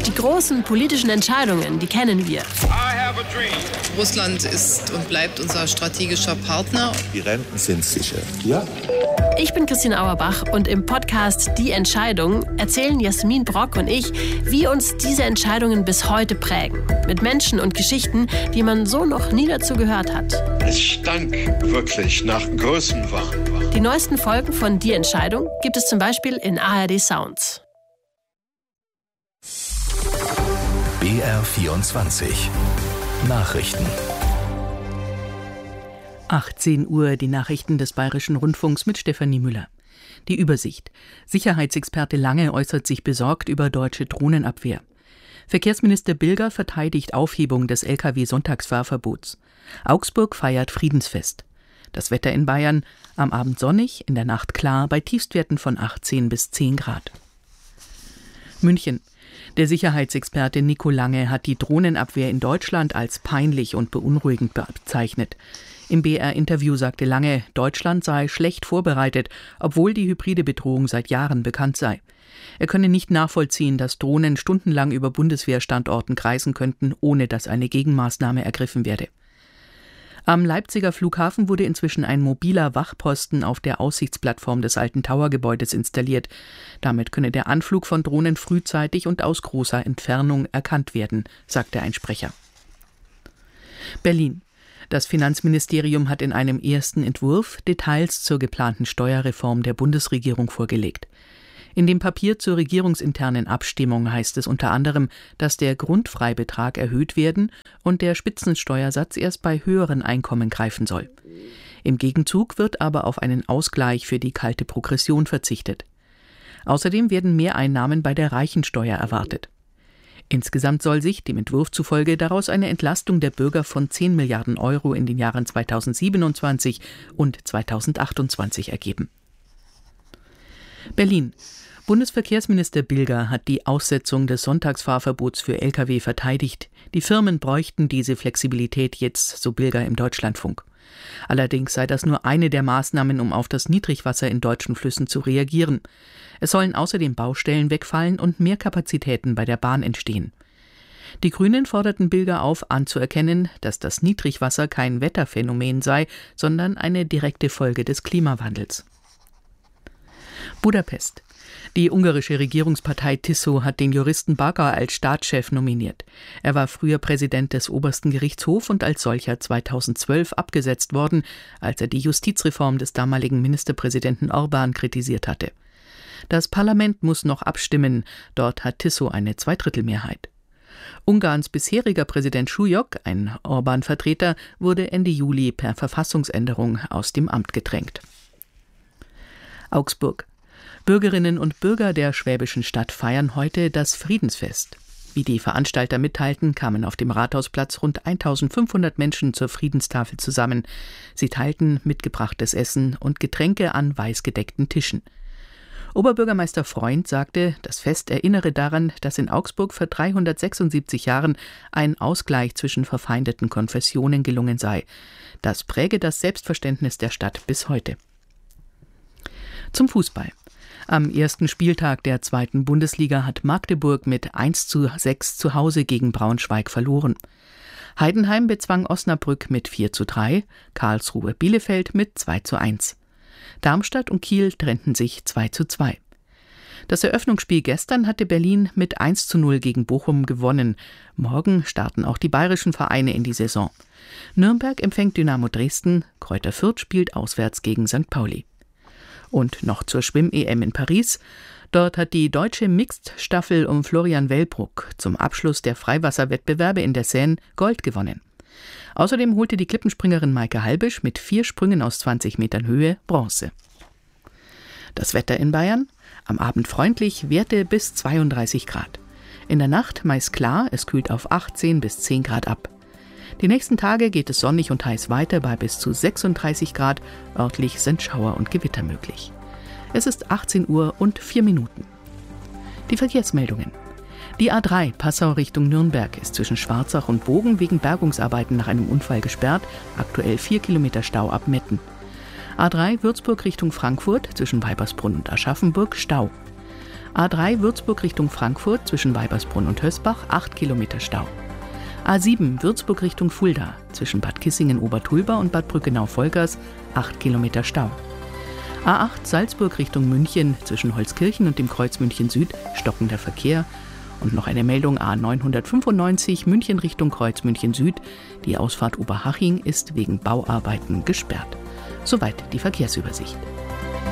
Die großen politischen Entscheidungen, die kennen wir. Russland ist und bleibt unser strategischer Partner. Die Renten sind sicher. Ja. Ich bin Christine Auerbach und im Podcast Die Entscheidung erzählen Jasmin Brock und ich, wie uns diese Entscheidungen bis heute prägen. Mit Menschen und Geschichten, die man so noch nie dazu gehört hat. Es stank wirklich nach Größenwahn. Die neuesten Folgen von Die Entscheidung gibt es zum Beispiel in ARD Sounds. BR24 Nachrichten. 18 Uhr, die Nachrichten des Bayerischen Rundfunks mit Stefanie Müller. Die Übersicht. Sicherheitsexperte Lange äußert sich besorgt über deutsche Drohnenabwehr. Verkehrsminister Bilger verteidigt Aufhebung des Lkw-Sonntagsfahrverbots. Augsburg feiert Friedensfest. Das Wetter in Bayern: am Abend sonnig, in der Nacht klar, bei Tiefstwerten von 18 bis 10 Grad. München. Der Sicherheitsexperte Nico Lange hat die Drohnenabwehr in Deutschland als peinlich und beunruhigend bezeichnet. Im BR-Interview sagte Lange, Deutschland sei schlecht vorbereitet, obwohl die hybride Bedrohung seit Jahren bekannt sei. Er könne nicht nachvollziehen, dass Drohnen stundenlang über Bundeswehrstandorten kreisen könnten, ohne dass eine Gegenmaßnahme ergriffen werde. Am Leipziger Flughafen wurde inzwischen ein mobiler Wachposten auf der Aussichtsplattform des alten Towergebäudes installiert. Damit könne der Anflug von Drohnen frühzeitig und aus großer Entfernung erkannt werden, sagte ein Sprecher. Berlin. Das Finanzministerium hat in einem ersten Entwurf Details zur geplanten Steuerreform der Bundesregierung vorgelegt. In dem Papier zur regierungsinternen Abstimmung heißt es unter anderem, dass der Grundfreibetrag erhöht werden und der Spitzensteuersatz erst bei höheren Einkommen greifen soll. Im Gegenzug wird aber auf einen Ausgleich für die kalte Progression verzichtet. Außerdem werden Mehreinnahmen bei der Reichensteuer erwartet. Insgesamt soll sich, dem Entwurf zufolge, daraus eine Entlastung der Bürger von 10 Milliarden Euro in den Jahren 2027 und 2028 ergeben. Berlin. Bundesverkehrsminister Bilger hat die Aussetzung des Sonntagsfahrverbots für Lkw verteidigt. Die Firmen bräuchten diese Flexibilität jetzt, so Bilger im Deutschlandfunk. Allerdings sei das nur eine der Maßnahmen, um auf das Niedrigwasser in deutschen Flüssen zu reagieren. Es sollen außerdem Baustellen wegfallen und mehr Kapazitäten bei der Bahn entstehen. Die Grünen forderten Bilger auf, anzuerkennen, dass das Niedrigwasser kein Wetterphänomen sei, sondern eine direkte Folge des Klimawandels. Budapest. Die ungarische Regierungspartei TISO hat den Juristen Baga als Staatschef nominiert. Er war früher Präsident des obersten Gerichtshofs und als solcher 2012 abgesetzt worden, als er die Justizreform des damaligen Ministerpräsidenten Orbán kritisiert hatte. Das Parlament muss noch abstimmen, dort hat TISO eine Zweidrittelmehrheit. Ungarns bisheriger Präsident Súlyog, ein Orbán-Vertreter, wurde Ende Juli per Verfassungsänderung aus dem Amt gedrängt. Augsburg. Bürgerinnen und Bürger der schwäbischen Stadt feiern heute das Friedensfest. Wie die Veranstalter mitteilten, kamen auf dem Rathausplatz rund 1500 Menschen zur Friedenstafel zusammen. Sie teilten mitgebrachtes Essen und Getränke an weiß gedeckten Tischen. Oberbürgermeister Freund sagte, das Fest erinnere daran, dass in Augsburg vor 376 Jahren ein Ausgleich zwischen verfeindeten Konfessionen gelungen sei. Das präge das Selbstverständnis der Stadt bis heute. Zum Fußball. Am ersten Spieltag der 2. Bundesliga hat Magdeburg mit 1:6 zu Hause gegen Braunschweig verloren. Heidenheim bezwang Osnabrück mit 4:3, Karlsruhe Bielefeld mit 2:1. Darmstadt und Kiel trennten sich 2:2. Das Eröffnungsspiel gestern hatte Berlin mit 1:0 gegen Bochum gewonnen. Morgen starten auch die bayerischen Vereine in die Saison. Nürnberg empfängt Dynamo Dresden, Greuther Fürth spielt auswärts gegen St. Pauli. Und noch zur Schwimm-EM in Paris. Dort hat die deutsche Mixed-Staffel um Florian Wellbrock zum Abschluss der Freiwasserwettbewerbe in der Seine Gold gewonnen. Außerdem holte die Klippenspringerin Maike Halbisch mit 4 Sprüngen aus 20 Metern Höhe Bronze. Das Wetter in Bayern: am Abend freundlich, Werte bis 32 Grad. In der Nacht meist klar, es kühlt auf 18 bis 10 Grad ab. Die nächsten Tage geht es sonnig und heiß weiter bei bis zu 36 Grad. Örtlich sind Schauer und Gewitter möglich. Es ist 18 Uhr und 4 Minuten. Die Verkehrsmeldungen. Die A3 Passau Richtung Nürnberg ist zwischen Schwarzach und Bogen wegen Bergungsarbeiten nach einem Unfall gesperrt. Aktuell 4 Kilometer Stau ab Metten. A3 Würzburg Richtung Frankfurt zwischen Weibersbrunn und Aschaffenburg Stau. A3 Würzburg Richtung Frankfurt zwischen Weibersbrunn und Hösbach 8 Kilometer Stau. A7 Würzburg Richtung Fulda zwischen Bad Kissingen-Obertulba und Bad Brückenau-Vollgars 8 Kilometer Stau. A8 Salzburg Richtung München zwischen Holzkirchen und dem Kreuz München Süd stockender Verkehr. Und noch eine Meldung A995 München Richtung Kreuz München Süd. Die Ausfahrt Oberhaching ist wegen Bauarbeiten gesperrt. Soweit die Verkehrsübersicht.